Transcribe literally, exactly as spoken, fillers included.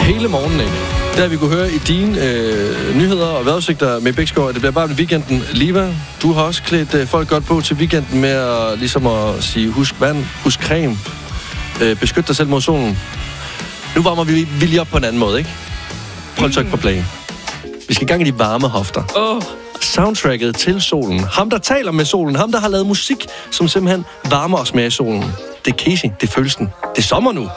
hele morgenen, ikke? Der vi kunne høre i dine øh, nyheder og vejrudsigter med Bæksgaard, at det bliver bare en weekenden. Liva, du har også klædt øh, folk godt på til weekenden med at, ligesom at sige, husk vand, husk creme, øh, beskyt dig selv mod solen. Nu varmer vi, vi lige op på en anden måde, ikke? Prøv at trykke på play. Vi skal i gang i de varme hofter. Oh. Soundtracket til solen. Ham, der taler med solen. Ham, der har lavet musik, som simpelthen varmer os med i solen. Det er Casey, det er følelsen. Det er sommer nu.